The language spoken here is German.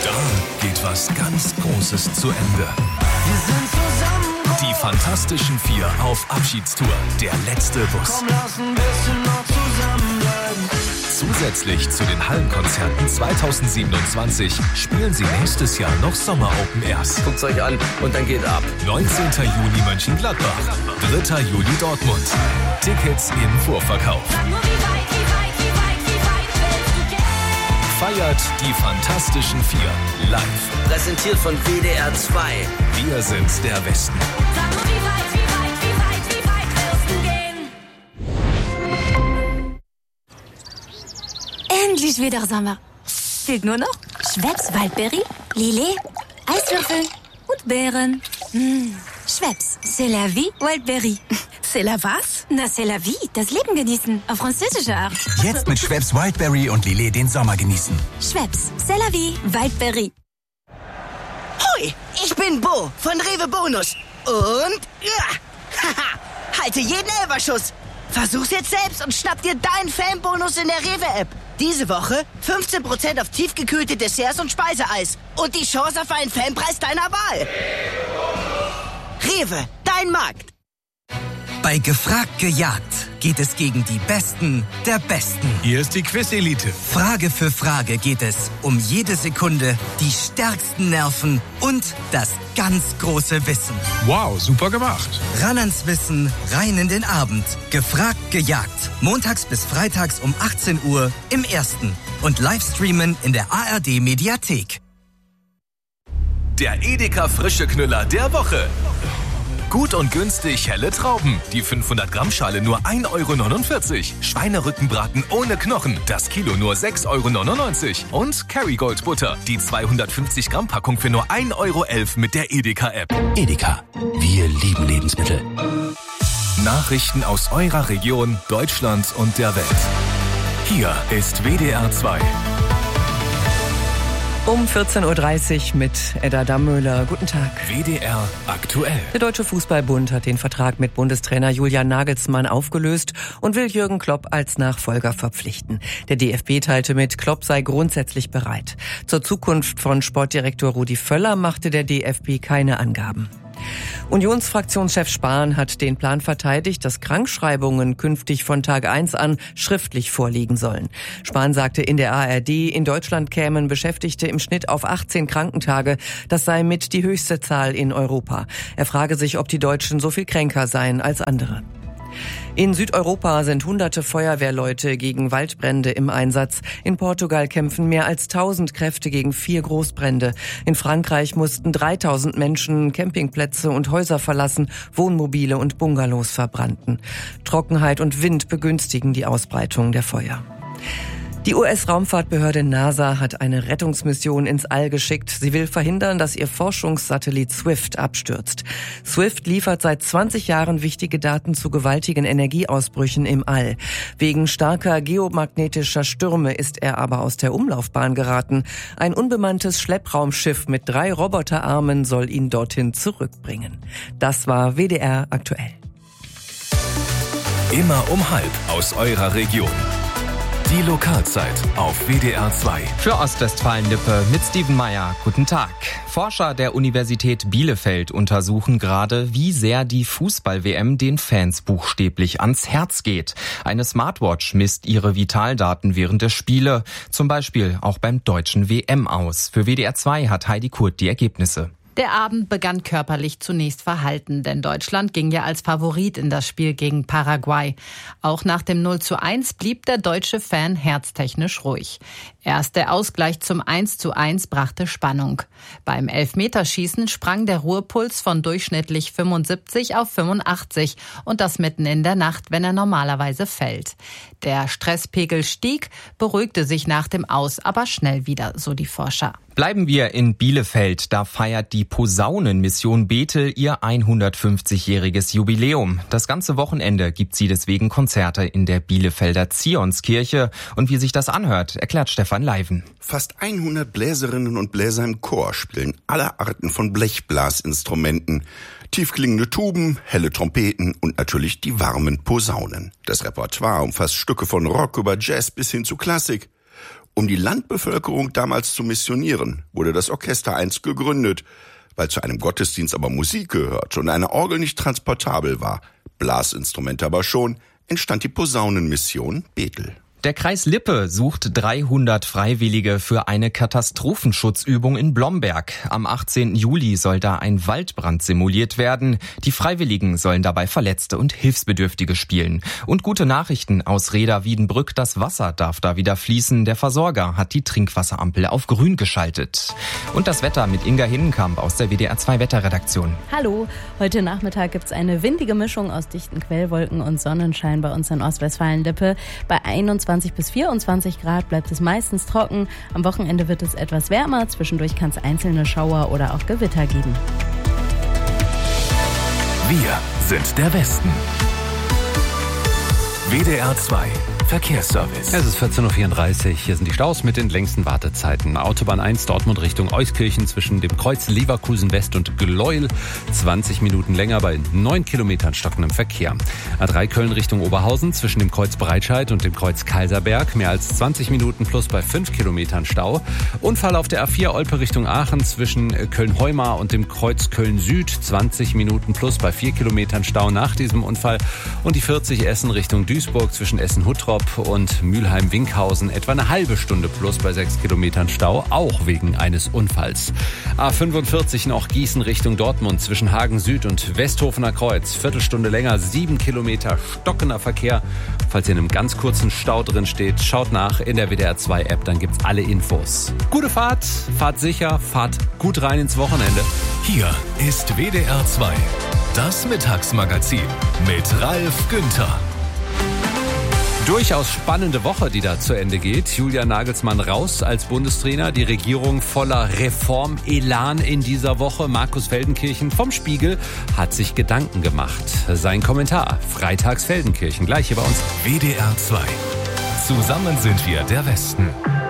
Da geht was ganz Großes zu Ende. Wir sind zusammen. Die Fantastischen Vier auf Abschiedstour. Der letzte Bus. Komm, lass ein bisschen noch zusammenbleiben. Zusätzlich zu den Hallenkonzerten 2027 spielen sie nächstes Jahr noch Sommer-Open Airs. Guckt's euch an und dann geht ab. 19. Juni Mönchengladbach, 3. Juli Dortmund. Tickets im Vorverkauf. Feiert die Fantastischen Vier live. Präsentiert von WDR 2. Wir sind der Westen. Endlich wieder Sommer. Fehlt nur noch Schweppes Waldbeere, Lillet, Eiswürfel und Beeren. Schweppes, c'est la vie, Wildberry. C'est la was? Na, c'est la vie, das Leben genießen, auf französische Art. Jetzt mit Schweppes Wildberry und Lillet den Sommer genießen. Schweppes, c'est la vie, Wildberry. Hui, ich bin Bo von Rewe Bonus. Und halte jeden Elferschuss. Versuch's jetzt selbst und schnapp dir deinen Fanbonus in der Rewe-App. Diese Woche 15% auf tiefgekühlte Desserts und Speiseeis. Und die Chance auf einen Fanpreis deiner Wahl. Rewe, dein Markt. Bei Gefragt gejagt geht es gegen die Besten der Besten. Hier ist die Quiz-Elite. Frage für Frage geht es um jede Sekunde, die stärksten Nerven und das ganz große Wissen. Wow, super gemacht. Ran ans Wissen, rein in den Abend. Gefragt gejagt. Montags bis freitags um 18 Uhr im Ersten. Und Livestreamen in der ARD-Mediathek. Der Edeka Frische Knüller der Woche. Gut und günstig helle Trauben. Die 500-Gramm-Schale nur 1,49 €. Schweinerückenbraten ohne Knochen. Das Kilo nur 6,99 €. Und Kerrygold Butter. Die 250-Gramm-Packung für nur 1,11 € mit der Edeka-App. Edeka. Wir lieben Lebensmittel. Nachrichten aus eurer Region, Deutschland und der Welt. Hier ist WDR 2. Um 14.30 Uhr mit Edda Dammöhler. Guten Tag. WDR aktuell. Der Deutsche Fußballbund hat den Vertrag mit Bundestrainer Julian Nagelsmann aufgelöst und will Jürgen Klopp als Nachfolger verpflichten. Der DFB teilte mit, Klopp sei grundsätzlich bereit. Zur Zukunft von Sportdirektor Rudi Völler machte der DFB keine Angaben. Unionsfraktionschef Spahn hat den Plan verteidigt, dass Krankschreibungen künftig von Tag 1 an schriftlich vorliegen sollen. Spahn sagte in der ARD, in Deutschland kämen Beschäftigte im Schnitt auf 18 Krankentage. Das sei mit die höchste Zahl in Europa. Er frage sich, ob die Deutschen so viel kränker seien als andere. In Südeuropa sind hunderte Feuerwehrleute gegen Waldbrände im Einsatz. In Portugal kämpfen mehr als 1000 Kräfte gegen 4 Großbrände. In Frankreich mussten 3000 Menschen Campingplätze und Häuser verlassen, Wohnmobile und Bungalows verbrannten. Trockenheit und Wind begünstigen die Ausbreitung der Feuer. Die US-Raumfahrtbehörde NASA hat eine Rettungsmission ins All geschickt. Sie will verhindern, dass ihr Forschungssatellit Swift abstürzt. Swift liefert seit 20 Jahren wichtige Daten zu gewaltigen Energieausbrüchen im All. Wegen starker geomagnetischer Stürme ist er aber aus der Umlaufbahn geraten. Ein unbemanntes Schleppraumschiff mit 3 Roboterarmen soll ihn dorthin zurückbringen. Das war WDR aktuell. Immer um 12:30 aus eurer Region. Die Lokalzeit auf WDR 2. Für Ostwestfalen-Lippe mit Steven Meyer. Guten Tag. Forscher der Universität Bielefeld untersuchen gerade, wie sehr die Fußball-WM den Fans buchstäblich ans Herz geht. Eine Smartwatch misst ihre Vitaldaten während der Spiele, zum Beispiel auch beim deutschen WM-Aus. Für WDR 2 hat Heidi Kurt die Ergebnisse. Der Abend begann körperlich zunächst verhalten, denn Deutschland ging ja als Favorit in das Spiel gegen Paraguay. Auch nach dem 0:1 blieb der deutsche Fan herztechnisch ruhig. Erst der Ausgleich zum 1:1 brachte Spannung. Beim Elfmeterschießen sprang der Ruhepuls von durchschnittlich 75 auf 85 und das mitten in der Nacht, wenn er normalerweise fällt. Der Stresspegel stieg, beruhigte sich nach dem Aus aber schnell wieder, so die Forscher. Bleiben wir in Bielefeld. Da feiert die Posaunenmission Bethel ihr 150-jähriges Jubiläum. Das ganze Wochenende gibt sie deswegen Konzerte in der Bielefelder Zionskirche. Und wie sich das anhört, erklärt Stefan Leiven. Fast 100 Bläserinnen und Bläser im Chor spielen alle Arten von Blechblasinstrumenten. Tiefklingende Tuben, helle Trompeten und natürlich die warmen Posaunen. Das Repertoire umfasst Stücke von Rock über Jazz bis hin zu Klassik. Um die Landbevölkerung damals zu missionieren, wurde das Orchester einst gegründet. Weil zu einem Gottesdienst aber Musik gehört und eine Orgel nicht transportabel war, Blasinstrumente aber schon, entstand die Posaunenmission Bethel. Der Kreis Lippe sucht 300 Freiwillige für eine Katastrophenschutzübung in Blomberg. Am 18. Juli soll da ein Waldbrand simuliert werden. Die Freiwilligen sollen dabei Verletzte und Hilfsbedürftige spielen. Und gute Nachrichten aus Reda-Wiedenbrück, das Wasser darf da wieder fließen. Der Versorger hat die Trinkwasserampel auf grün geschaltet. Und das Wetter mit Inga Hinnenkamp aus der WDR 2 Wetterredaktion. Hallo, heute Nachmittag gibt's eine windige Mischung aus dichten Quellwolken und Sonnenschein bei uns in Ostwestfalen-Lippe. Bei 21 bis 24 Grad bleibt es meistens trocken. Am Wochenende wird es etwas wärmer. Zwischendurch kann es einzelne Schauer oder auch Gewitter geben. Wir sind der Westen. WDR 2 Verkehrsservice. Es ist 14.34 Uhr. Hier sind die Staus mit den längsten Wartezeiten. Autobahn 1 Dortmund Richtung Euskirchen zwischen dem Kreuz Leverkusen West und Gleuel. 20 Minuten länger bei 9 Kilometern stockendem Verkehr. A3 Köln Richtung Oberhausen zwischen dem Kreuz Breitscheid und dem Kreuz Kaiserberg. Mehr als 20 Minuten plus bei 5 Kilometern Stau. Unfall auf der A4 Olpe Richtung Aachen zwischen Köln-Heumar und dem Kreuz Köln Süd. 20 Minuten plus bei 4 Kilometern Stau nach diesem Unfall. Und die 40 Essen Richtung Duisburg zwischen Essen-Huttrop und Mülheim-Winkhausen etwa eine halbe Stunde plus bei 6 Kilometern Stau, auch wegen eines Unfalls. A45 noch Gießen Richtung Dortmund zwischen Hagen Süd und Westhofener Kreuz. Viertelstunde länger, 7 Kilometer stockender Verkehr. Falls ihr in einem ganz kurzen Stau drin steht, schaut nach in der WDR 2 App, dann gibt's alle Infos. Gute Fahrt, fahrt sicher, fahrt gut rein ins Wochenende. Hier ist WDR 2, das Mittagsmagazin mit Ralf Günther. Durchaus spannende Woche, die da zu Ende geht. Julian Nagelsmann raus als Bundestrainer. Die Regierung voller Reformelan in dieser Woche. Markus Feldenkirchen vom Spiegel hat sich Gedanken gemacht. Sein Kommentar, Freitags Feldenkirchen, gleich hier bei uns. WDR 2. Zusammen sind wir der Westen.